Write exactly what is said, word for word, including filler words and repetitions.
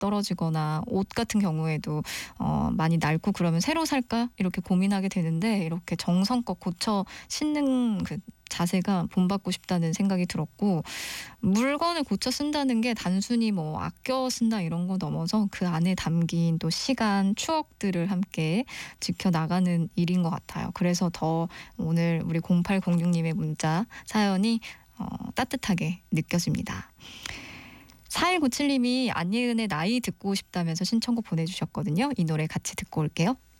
떨어지거나 옷 같은 경우에도 어 많이 낡고 그러면 '새로 살까?' 이렇게 고민하게 되는데 이렇게 정성껏 고쳐 신는 그 자세가 본받고 싶다는 생각이 들었고 물건을 고쳐 쓴다는 게 단순히 뭐 아껴 쓴다 이런 거 넘어서 그 안에 담긴 또 시간, 추억들을 함께 지켜나가는 일인 것 같아요. 그래서 더 오늘 우리 공팔공육 님의 문자 사연이 어 따뜻하게 느껴집니다. 사일구칠 님이 안예은의 나이 듣고 싶다면서 신청곡 보내주셨거든요. 이 노래 같이 듣고 올게요.